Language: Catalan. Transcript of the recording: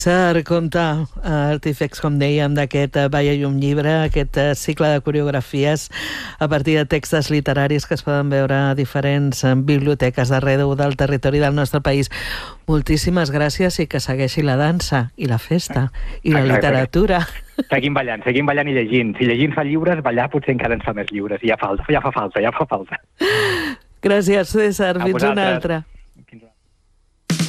César, compta Artífex, com dèiem, d'aquest Balla Llum Llibre, aquest cicle de coreografies a partir de textos literaris que es poden veure a diferents biblioteques d'arreu del territori del nostre país. Moltíssimes gràcies i que segueixi la dansa i la festa i la literatura. Seguim ballant i llegint. Si llegint fa lliures, ballar potser encara ens fa més lliures. I ja fa falta. Gràcies, César. Fins una altra.